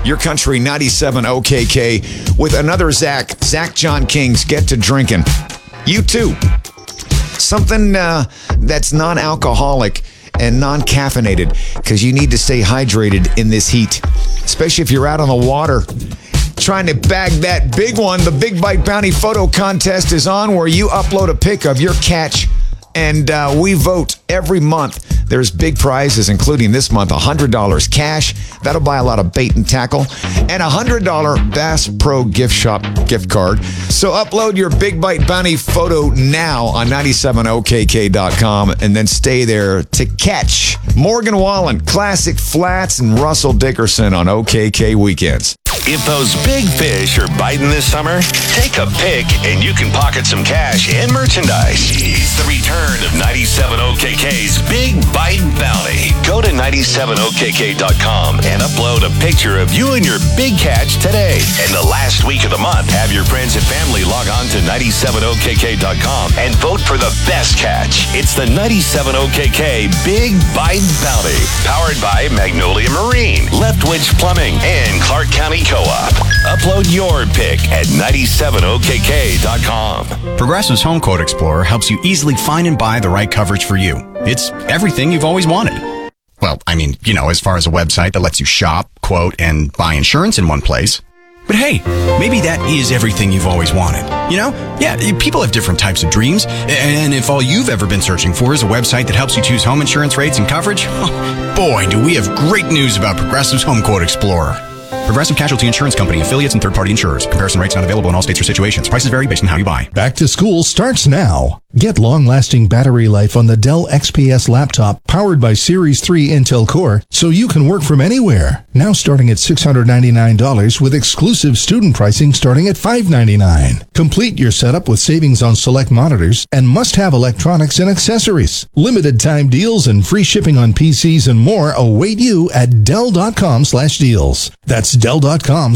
Your Country 97 OKK with another Zach John King's Get to Drinking. You too. Something that's non-alcoholic and non-caffeinated, because you need to stay hydrated in this heat, especially if you're out on the water trying to bag that big one. The Big Bite Bounty photo contest is on, where you upload a pic of your catch, and we vote every month. There's big prizes, including this month, $100 cash. That'll buy a lot of bait and tackle. And a $100 Bass Pro gift shop gift card. So upload your Big Bite Bounty photo now on 97okk.com and then stay there to catch Morgan Wallen, Classic Flats, and Russell Dickerson on OKK weekends. If those big fish are biting this summer, take a pic and you can pocket some cash and merchandise. It's the return of 97OKK's Big Bite Bounty. Go to 97okk.com and upload a picture of you and your big catch today. And the last week of the month, have your friends and family log on to 97okk.com and vote for the best catch. It's the 97OKK Big Bite Bounty, powered by Magnolia Marine, Leftwich Plumbing, and Clark County Co-op. Upload your pic at 97okk.com. Progressive's Home Quote Explorer helps you easily find and buy the right coverage for you. It's everything you've always wanted. Well, I mean, as far as a website that lets you shop, quote, and buy insurance in one place. But hey, maybe that is everything you've always wanted. Yeah, people have different types of dreams. And if all you've ever been searching for is a website that helps you choose home insurance rates and coverage, boy, do we have great news about Progressive's Home Quote Explorer. Progressive Casualty Insurance Company, affiliates, and third-party insurers. Comparison rates not available in all states or situations. Prices vary based on how you buy. Back to school starts now. Get long-lasting battery life on the Dell XPS laptop powered by Series 3 Intel Core, so you can work from anywhere. Now starting at $699 with exclusive student pricing starting at $599. Complete your setup with savings on select monitors and must-have electronics and accessories. Limited time deals and free shipping on PCs and more await you at Dell.com/deals. That's Dell.com